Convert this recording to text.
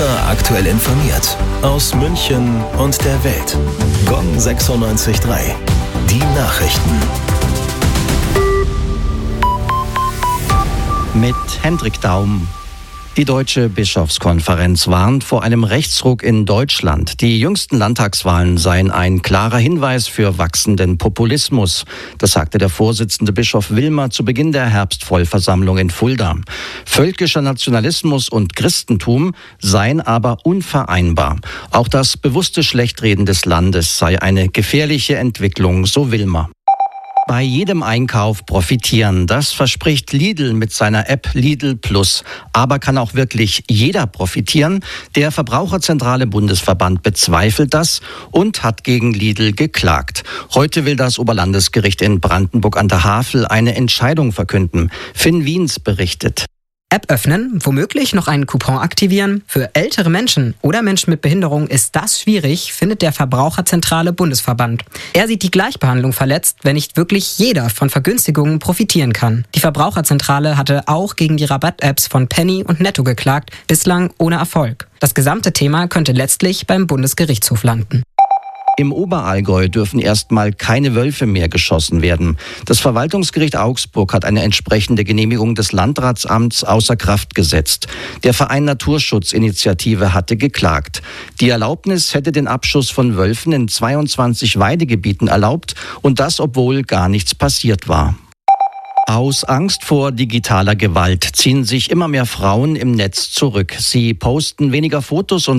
Immer aktuell informiert. Aus München und der Welt. Gong 96.3. Die Nachrichten. Mit Hendrik Daum. Die Deutsche Bischofskonferenz warnt vor einem Rechtsruck in Deutschland. Die jüngsten Landtagswahlen seien ein klarer Hinweis für wachsenden Populismus. Das sagte der Vorsitzende Bischof Wilmer zu Beginn der Herbstvollversammlung in Fulda. Völkischer Nationalismus und Christentum seien aber unvereinbar. Auch das bewusste Schlechtreden des Landes sei eine gefährliche Entwicklung, so Wilmer. Bei jedem Einkauf profitieren, das verspricht Lidl mit seiner App Lidl Plus. Aber kann auch wirklich jeder profitieren? Der Verbraucherzentrale Bundesverband bezweifelt das und hat gegen Lidl geklagt. Heute will das Oberlandesgericht in Brandenburg an der Havel eine Entscheidung verkünden. Finn Wiens berichtet. App öffnen, womöglich noch einen Coupon aktivieren. Für ältere Menschen oder Menschen mit Behinderung ist das schwierig, findet der Verbraucherzentrale Bundesverband. Er sieht die Gleichbehandlung verletzt, wenn nicht wirklich jeder von Vergünstigungen profitieren kann. Die Verbraucherzentrale hatte auch gegen die Rabatt-Apps von Penny und Netto geklagt, bislang ohne Erfolg. Das gesamte Thema könnte letztlich beim Bundesgerichtshof landen. Im Oberallgäu dürfen erstmal keine Wölfe mehr geschossen werden. Das Verwaltungsgericht Augsburg hat eine entsprechende Genehmigung des Landratsamts außer Kraft gesetzt. Der Verein Naturschutzinitiative hatte geklagt. Die Erlaubnis hätte den Abschuss von Wölfen in 22 Weidegebieten erlaubt und das, obwohl gar nichts passiert war. Aus Angst vor digitaler Gewalt ziehen sich immer mehr Frauen im Netz zurück. Sie posten weniger Fotos und